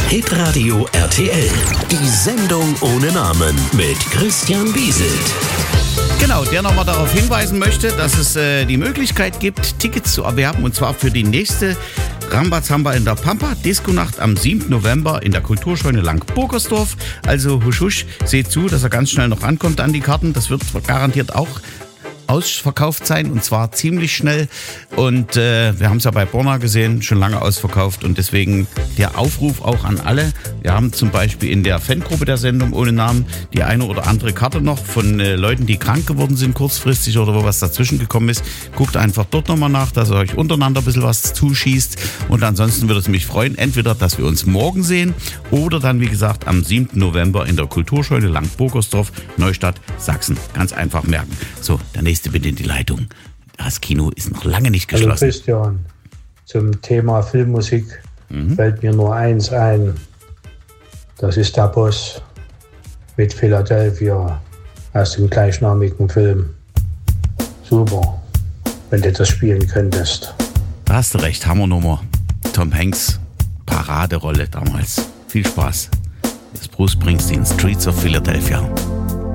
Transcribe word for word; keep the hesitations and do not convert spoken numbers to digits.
Hitradio R T L. Die Sendung ohne Namen mit Christian Bieselt. Genau, der nochmal darauf hinweisen möchte, dass es äh, die Möglichkeit gibt, Tickets zu erwerben, und zwar für die nächste Rambazamba in der Pampa, Disco-Nacht am siebten November in der Kulturscheune Lang-Burgersdorf. Also husch husch, seht zu, dass er ganz schnell noch rankommt an die Karten. Das wird garantiert auch ausverkauft sein, und zwar ziemlich schnell. Und äh, wir haben es ja bei Borna gesehen, schon lange ausverkauft, und deswegen der Aufruf auch an alle. Wir haben zum Beispiel in der Fangruppe der Sendung ohne Namen die eine oder andere Karte noch von äh, Leuten, die krank geworden sind kurzfristig oder wo was dazwischen gekommen ist. Guckt einfach dort nochmal nach, dass ihr euch untereinander ein bisschen was zuschießt, und ansonsten würde es mich freuen, entweder, dass wir uns morgen sehen oder dann, wie gesagt, am siebten November in der Kulturscheune Lang-Burgersdorf, Neustadt, Sachsen. Ganz einfach merken. So, der nächste bitte in die Leitung. Das Kino ist noch lange nicht geschlossen. Hallo Christian, zum Thema Filmmusik mhm. fällt mir nur eins ein. Das ist der Boss mit Philadelphia aus dem gleichnamigen Film. Super, wenn du das spielen könntest. Da hast du recht, Hammernummer. Tom Hanks, Paraderolle damals. Viel Spaß. Jetzt Bruce Springsteen, Streets of Philadelphia.